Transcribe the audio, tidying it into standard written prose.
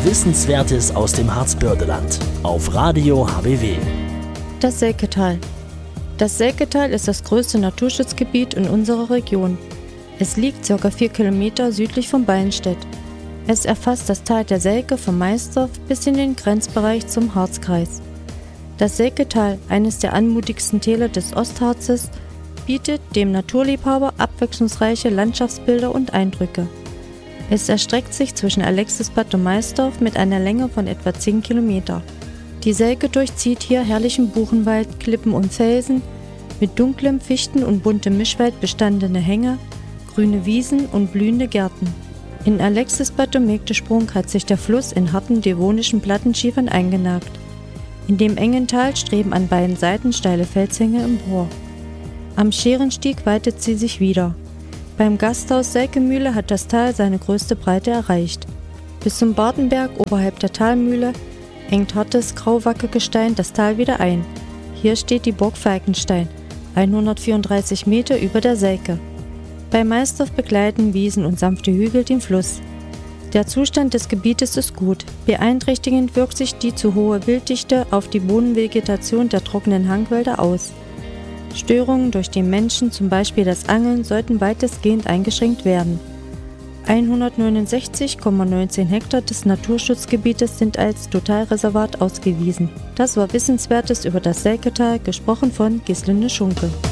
Wissenswertes aus dem Harzbördeland auf Radio HBW. Das Selketal. Das Selketal ist das größte Naturschutzgebiet in unserer Region. Es liegt ca. 4 Kilometer südlich von Ballenstedt. Es erfasst das Tal der Selke vom Maisdorf bis in den Grenzbereich zum Harzkreis. Das Selketal, eines der anmutigsten Täler des Ostharzes, bietet dem Naturliebhaber abwechslungsreiche Landschaftsbilder und Eindrücke. Es erstreckt sich zwischen Alexisbad und Maisdorf mit einer Länge von etwa 10 Kilometer. Die Selke durchzieht hier herrlichen Buchenwald, Klippen und Felsen, mit dunklem Fichten- und buntem Mischwald bestandene Hänge, grüne Wiesen und blühende Gärten. In Alexisbad und Mägdesprung hat sich der Fluss in harten devonischen Plattenschiefern eingenagt. In dem engen Tal streben an beiden Seiten steile Felshänge empor. Am Scherenstieg weitet sie sich wieder. Beim Gasthaus Selkemühle hat das Tal seine größte Breite erreicht. Bis zum Bartenberg oberhalb der Talmühle engt hartes Grauwackelgestein das Tal wieder ein. Hier steht die Burg Falkenstein, 134 Meter über der Selke. Bei Maisdorf begleiten Wiesen und sanfte Hügel den Fluss. Der Zustand des Gebietes ist gut. Beeinträchtigend wirkt sich die zu hohe Wilddichte auf die Bodenvegetation der trockenen Hangwälder aus. Störungen durch den Menschen, zum Beispiel das Angeln, sollten weitestgehend eingeschränkt werden. 169,19 Hektar des Naturschutzgebietes sind als Totalreservat ausgewiesen. Das war Wissenswertes über das Selketal, gesprochen von Gislinde Schunke.